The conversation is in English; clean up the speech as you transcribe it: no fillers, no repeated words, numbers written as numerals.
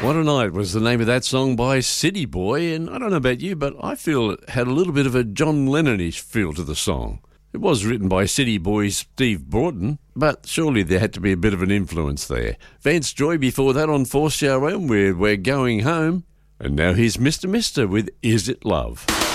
What a Night was the name of that song by City Boy, and I don't know about you, but I feel it had a little bit of a John Lennon-ish feel to the song. It was written by City Boy's Steve Broughton, but surely there had to be a bit of an influence there. Vance Joy before that on 4CRM with We're Going Home, and now here's Mr. Mister with Is It Love?